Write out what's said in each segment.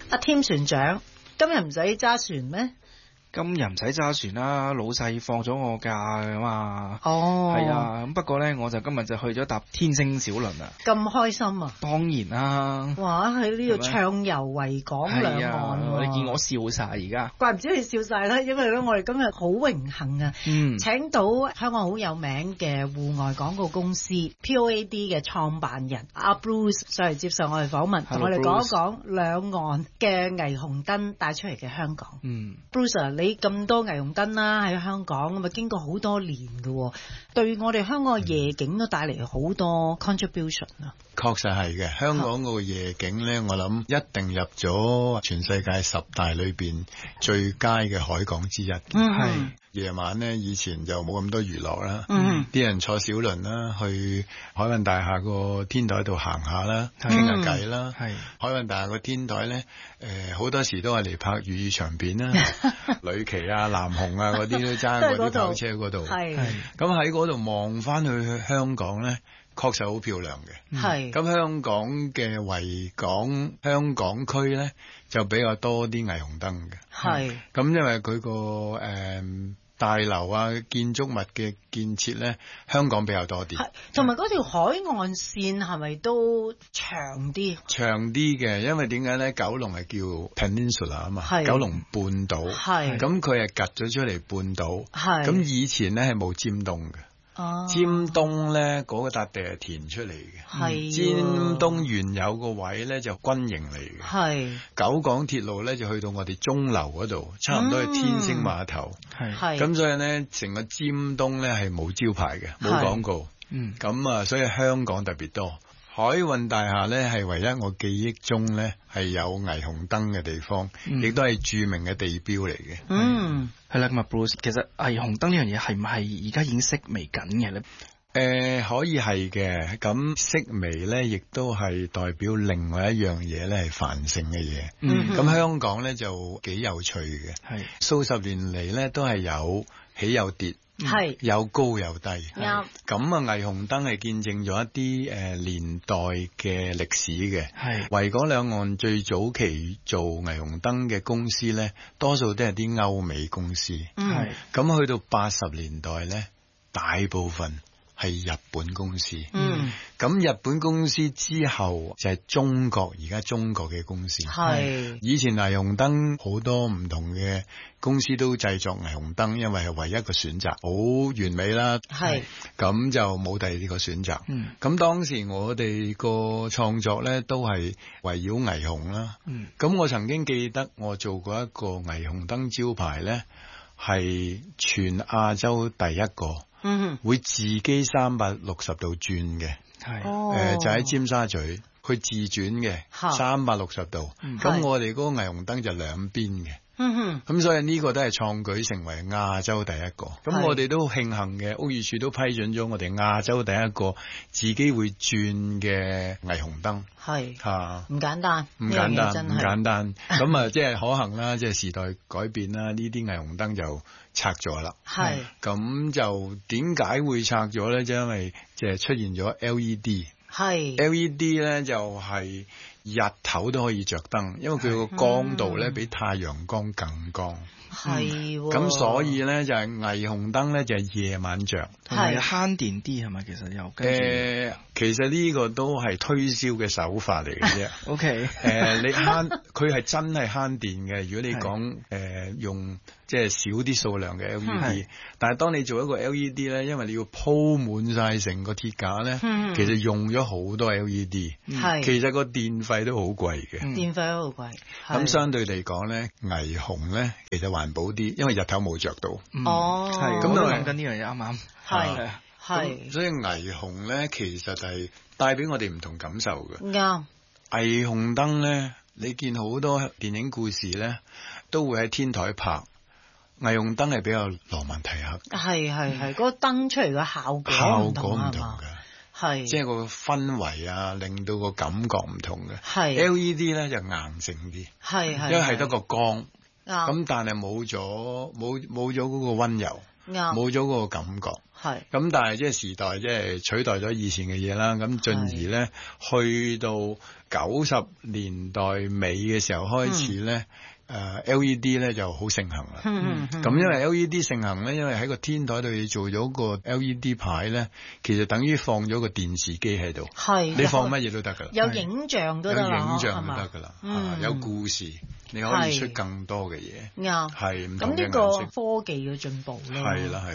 阿添船長，今日唔使揸船咩？ 今日唔使揸船啦，老細放咗我假㗎嘛。 哦， 係啊，咁不過咧，我就今日就去咗搭天星小輪啊。 咁開心啊！ 當然啦。 哇，喺呢度暢遊維港兩岸喎。 你見我笑晒而家。 怪唔知你笑晒啦，因為咧我哋今日好榮幸啊，請到香港好有名嘅戶外廣告公司 POAD 嘅創辦人阿 Bruce 上嚟接受我哋訪問，同我哋講一講兩岸嘅霓虹燈帶出嚟嘅香港。Bruce 你咁多霓虹燈啦喺香港，咁啊經過好多年嘅，對我哋香港嘅夜景都帶嚟好多 contribution 啊。 確實係嘅，香港個夜景呢，我諗一定入咗全世界10大裏邊最佳嘅海港之一。係夜晚呢，以前就冇咁多娛樂啦，啲人坐小輪啦，去海運大廈個天台度行下啦，傾下偈啦。海運大廈個天台呢，好多時都係嚟拍粵語長片啦，呂奇啊、南紅啊嗰啲都揸嗰啲跑車嗰度。咁喺嗰度望翻去香港呢，確實好漂亮嘅。咁香港嘅維港香港區呢，就比較多啲霓虹燈嘅。咁因為佢個大樓啊建築物嘅建設呢，香港比較多啲。同埋嗰條海岸線係咪都長啲？ 長啲嘅，因為點解呢？九龍係叫 Peninsula 啊嘛，九龍半島。咁佢係趌咗出嚟半島。咁以前呢係冇尖東嘅。尖東咧嗰個笪地係填出嚟嘅，尖東原有個位咧就軍營嚟嘅，九港鐵路咧就去到我哋鐘樓嗰度，差唔多係天星碼頭，咁所以咧成個尖東咧係冇招牌嘅，冇廣告，咁啊所以香港特別多。海運大廈咧係唯一我記憶中咧係有霓虹燈嘅地方，亦都係著名嘅地標嚟嘅。 係啦，咁啊 Bruce，其實霓虹燈呢樣嘢係唔係而家已經式微緊嘅咧？ 可以係嘅，咁式微咧亦都係代表另外一樣嘢咧係繁盛嘅嘢。咁香港咧就幾有趣嘅，數十年嚟咧都係有起有跌。有高有低，咁啊霓虹燈係見證咗一啲年代嘅歷史嘅。維港兩岸最早期做霓虹燈嘅公司咧，多數都係啲歐美公司。咁去到80年代咧，大部分係日本公司。咁日本公司之後就係中國，而家中國嘅公司。以前霓虹燈好多唔同嘅公司都製作霓虹燈，因為係唯一個選擇，好完美啦。咁就冇第二個選擇。咁當時我哋個創作呢都係圍繞霓虹啦。咁我曾經記得我做過一個霓虹燈招牌呢，係全亞洲第一個，會自己360度轉嘅。就喺尖沙咀，佢自轉嘅360度。咁我哋嗰個霓虹燈就兩邊嘅。咁所以呢個都係創舉成為亞洲第一個。咁我哋都慶幸嘅，屋宇署都批准咗我哋亞洲第一個自己會轉嘅霓虹燈。 唔簡單， 唔簡單。咁啊，即係可幸啦，即係時代改變啦，呢啲霓虹燈就拆咗啦。咁就點解會拆咗咧？就因為即係出現咗 LED。LED 咧就係日頭都可以着燈，因為佢個光度咧比太陽光更光。咁所以咧就係霓虹燈咧就係夜晚着， 慳電啲係咪？其實又其實呢個都係推銷嘅手法嚟嘅啫。你佢係真係慳電嘅。如果你講用即係少啲數量嘅 LED，但係當你做一個 LED 咧，因為你要鋪滿晒成個鐵架咧，其實用咗好多 LED，其實個電費都好貴嘅。 電費都好貴。 咁相對嚟講咧，霓虹咧其實環保啲，因為日頭冇着到。 咁都諗緊呢樣嘢啱啱。 所以霓虹咧其實係帶俾我哋唔同感受嘅。 啱。 霓虹燈咧，你見好多電影故事咧，都會喺天台拍。霓虹燈係比較羅曼蒂克。 嗰個燈出嚟嘅效果唔同嘅。 即係個氛圍啊，令到個感覺唔同嘅。LED 咧就硬淨啲。因為係得個光。咁但係冇咗嗰個溫柔。冇咗嗰個感覺。咁但係即係時代即係取代咗以前嘅嘢啦。咁進而咧去到 90年代尾嘅時候開始咧。LED 咧就好盛行啦，咁因為 LED 盛行咧，因為喺個天台度做咗個 LED 牌咧，其實等於放咗個電視機喺度，你放乜嘢都得噶啦， 有影像都得啦， 有影像都得噶啦，有故事，你可以出更多嘅嘢， 啱， 係唔同嘅顏色。 咁呢個科技嘅進步咯， 係啦。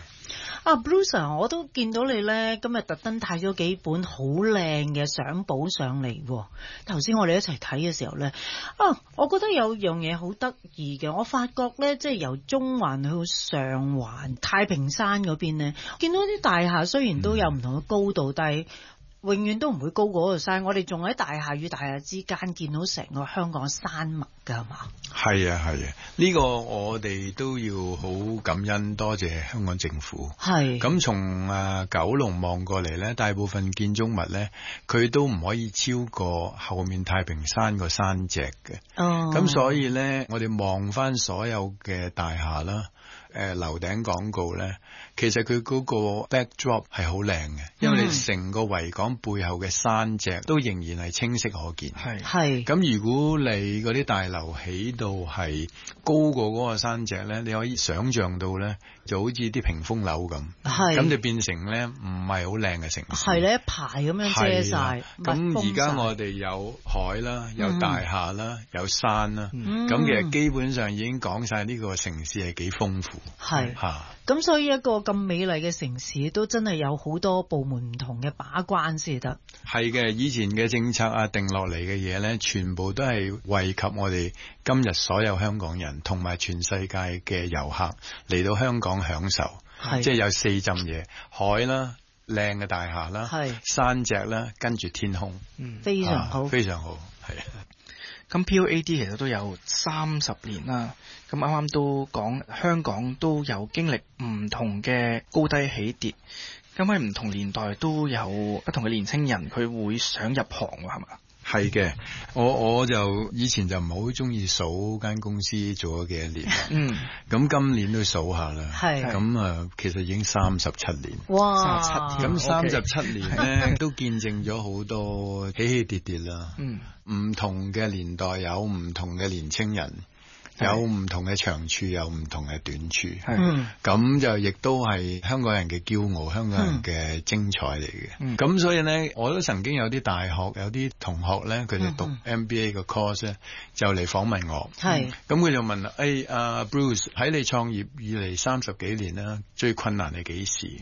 Bruce， 我都見到你咧，今日特登帶咗幾本好靚嘅相簿上嚟。頭先我哋一齊睇嘅時候咧，我覺得有樣嘢好得意嘅。我發覺咧，即係由中環去到上環、太平山嗰邊咧，見到啲大廈雖然都有唔同嘅高度，但係永遠都唔會高過嗰個山。我哋仲喺大廈與大廈之間見到成個香港山脈㗎嘛？係啊，呢個我哋都要好感恩，多謝香港政府。 係咁從九龍望過嚟咧，大部分建築物咧，佢都唔可以超過後面太平山個山脊嘅。咁所以咧，我哋望翻所有嘅大廈啦。樓頂廣告咧，其實佢嗰個 backdrop 係好靚嘅，因為你成個維港背後嘅山脊都仍然係清晰可見。 係。 咁如果你嗰啲大樓起到係高過嗰個山脊咧，你可以想像到咧，就好似啲屏風樓咁。係。咁就變成咧唔係好靚嘅城市。係咧，一排咁樣遮晒。咁而家我哋有海啦，有大廈啦，有山啦。咁其實基本上已經講晒呢個城市係幾豐富。係咁，所以一個咁美麗嘅城市都真係有好多部門唔同嘅把關先得。係嘅，以前嘅政策定落嚟嘅嘢呢，全部都係惠及我哋今日所有香港人同埋全世界嘅遊客嚟到香港享受。即係有4浸嘢：海啦、靚嘅大廈啦、山脊啦，跟住天空。非常好，非常好，係。 咁 POAD 其實都有30年啦，咁啱啱都講香港都有經歷唔同嘅高低起跌，咁喺唔同年代都有不同嘅年青人佢會想入行喎，係嘛？ 係嘅，我就以前就唔係好中意數間公司做咗幾多年，咁今年都數下啦，咁其實已經37年，哇！37年，咁37年咧都見證咗好多起起跌跌啦，唔同嘅年代有唔同嘅年青人。有唔同嘅長處，有唔同嘅短處，咁就亦都係香港人嘅驕傲，香港人嘅精彩嚟嘅。咁所以呢，我都曾經有啲大學有啲同學呢，佢哋讀 MBA 嘅 course 呢，就嚟訪問我。咁佢就問啦：阿 Bruce 喺你創業以嚟30幾年啦，最困難係幾時？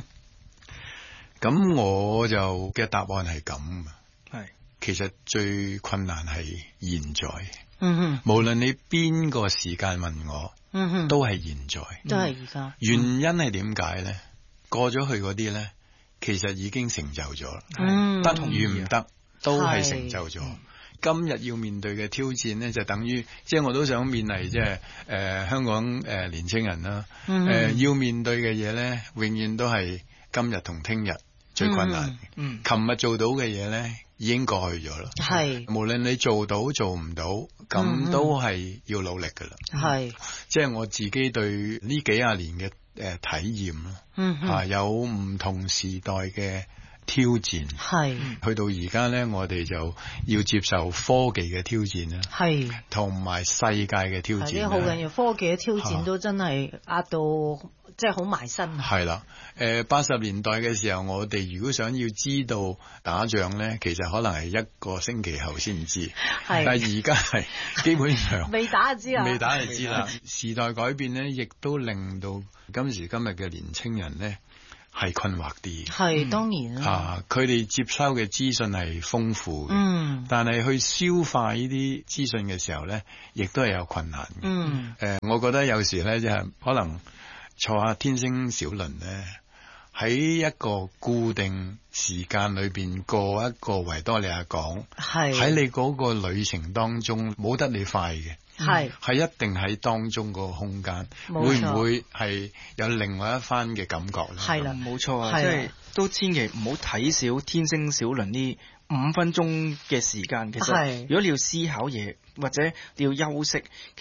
咁我就嘅答案係咁，其實最困難係現在。無論你邊個時間問我，都係現在，都係而家。原因係點解呢？過咗去嗰啲呢，其實已經成就咗啦。得與唔得都係成就咗。今日要面對嘅挑戰呢，就等於即係我都想勉勵即係香港年青人啦。要面對嘅嘢呢，永遠都係今日同聽日最困難。琴日做到嘅嘢呢，已經過去咗啦。無論你做到做唔到，咁都係要努力噶啦。即係我自己對呢幾廿年嘅體驗啦。有唔同時代嘅挑戰。去到而家呢，我哋就要接受科技嘅挑戰啦。同埋世界嘅挑戰。好緊要，科技嘅挑戰都真係壓到即係好埋身。係啦，80年代嘅時候，我哋如果想要知道打仗呢，其實可能係1個星期後先知。但係而家係基本上未打就知啦。未打就知啦。時代改變呢，亦都令到今時今日嘅年青人呢係困惑啲。當然啦。佢哋接收嘅資訊係豐富嘅。但係去消化呢啲資訊嘅時候呢，亦都係有困難嘅。我覺得有時呢，就係可能坐下天星小輪呢，喺一個固定時間裏邊過一個維多利亞港，喺你嗰個旅程當中冇得你快嘅，係一定喺當中個空間，會唔會係有另外一番嘅感覺咧？係啦， 冇錯啊，即係都千祈唔好睇小天星小輪呢5分鐘嘅時間。其實如果你要思考嘢或者你要休息，其實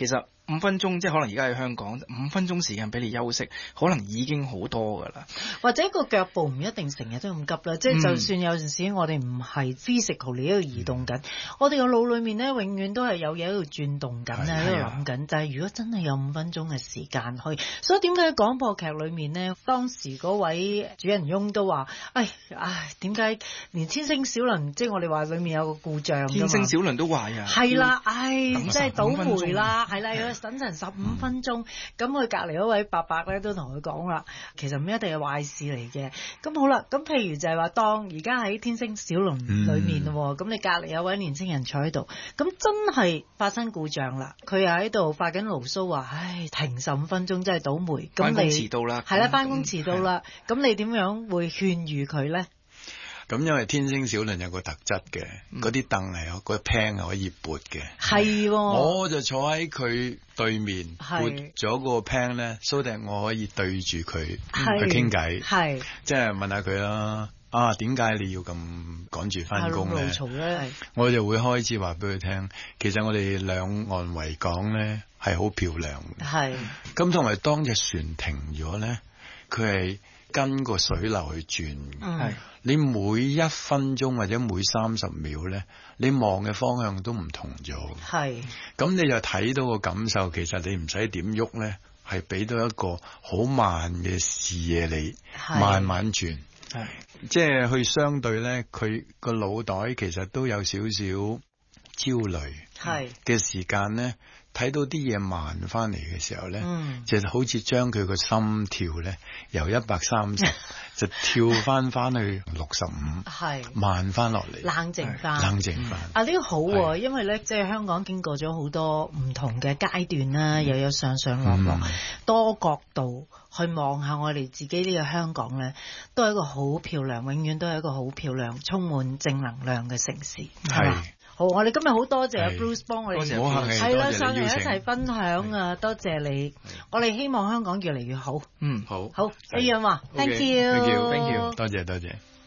5分鐘，即係可能而家喺香港5分鐘時間俾你休息，可能已經好多㗎啦。 或者個腳步唔一定成日都咁急啦，即係就算有陣時我哋唔係 physically 喺度移動緊，我哋個腦裏面咧永遠都係有嘢喺度轉動緊喺度諗緊。但係如果真係有5分鐘嘅時間去，所以點解喺廣播劇裏面咧，當時嗰位主人翁都話：點解連天星小輪，即係我哋話裏面有個故障㗎嘛？天星小輪都壞啊！ 係啦，即係倒霉啦，係啦，要等陣15分鐘。咁佢隔離嗰位伯伯咧都同佢講啦，其實唔一定係壞事嚟嘅。咁好啦，咁譬如就係話，當而家喺天星小輪裏面咯，咁你隔離有位年青人坐喺度，咁真係發生故障啦，佢又喺度發緊牢騷話：停15分鐘真係倒霉。咁你遲到啦， 係啦，翻工遲到啦。咁你點樣會勸喻佢咧？ 咁因為天星小輪有個特質嘅，嗰啲凳係有個 pan 係可以撥嘅。 係喎， 我就坐喺佢對面，撥咗個 pan 咧，so that我可以對住佢去傾偈。係，即係問下佢啦。點解你要咁趕住翻工咧？我就會開始話俾佢聽，其實我哋兩岸維港咧係好漂亮嘅。係。咁同埋當隻船停咗咧，佢係跟個水流去轉。係。你每1分鐘或者每30秒咧，你望嘅方向都唔同咗。係。咁你就睇到個感受，其實你唔使點喐咧，係俾到一個好慢嘅視野你慢慢轉。係，即係去相對咧，佢個腦袋其實都有少少焦慮。係嘅時間咧，睇到啲嘢慢翻嚟嘅時候咧，就好似將佢個心跳咧由130就跳翻去65，係慢翻落嚟，冷靜翻。呢個好喎，因為咧即係香港經過咗好多唔同嘅階段啦，又有上上落落，多角度去望下我哋自己呢個香港咧，都係一個好漂亮，永遠都係一個好漂亮、充滿正能量嘅城市。係。好，我哋今日好多謝 Bruce 幫我哋，係啦，上嚟一齊分享啊！多謝你，我哋希望香港越嚟越好。好，一樣話 ，Thank you，多謝。